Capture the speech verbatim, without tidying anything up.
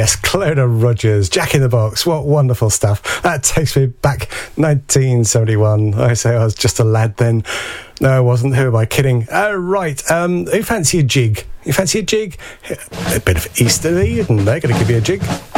yes, Clona Rogers, Jack in the Box, what wonderful stuff. That takes me back nineteen seventy-one. I say I was just a lad then. No, I wasn't. Who am I kidding? Oh, right. Um, who fancy a jig? You fancy a jig? A bit of Easter Eden. They're going to give you a jig.